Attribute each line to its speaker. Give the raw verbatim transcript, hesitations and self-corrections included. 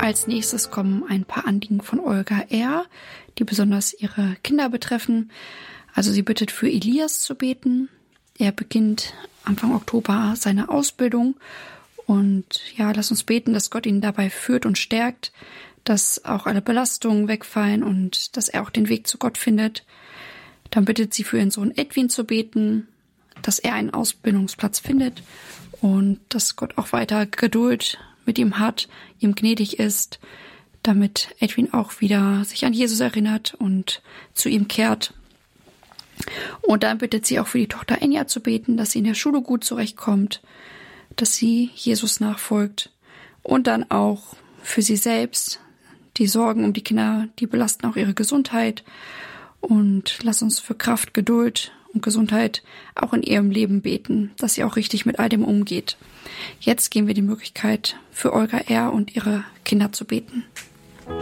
Speaker 1: Als nächstes kommen ein paar Anliegen von Olga R., die besonders ihre Kinder betreffen. Also sie bittet für Elias zu beten. Er beginnt Anfang Oktober seine Ausbildung. Und ja, lass uns beten, dass Gott ihn dabei führt und stärkt, dass auch alle Belastungen wegfallen und dass er auch den Weg zu Gott findet. Dann bittet sie für ihren Sohn Edwin zu beten, dass er einen Ausbildungsplatz findet und dass Gott auch weiter Geduld mit ihm hat, ihm gnädig ist, damit Edwin auch wieder sich an Jesus erinnert und zu ihm kehrt. Und dann bittet sie auch für die Tochter Enya zu beten, dass sie in der Schule gut zurechtkommt, dass sie Jesus nachfolgt. Und dann auch für sie selbst. Die Sorgen um die Kinder, die belasten auch ihre Gesundheit. Und lass uns für Kraft, Geduld und Gesundheit auch in ihrem Leben beten, dass sie auch richtig mit all dem umgeht. Jetzt geben wir die Möglichkeit, für Olga R. und ihre Kinder zu beten.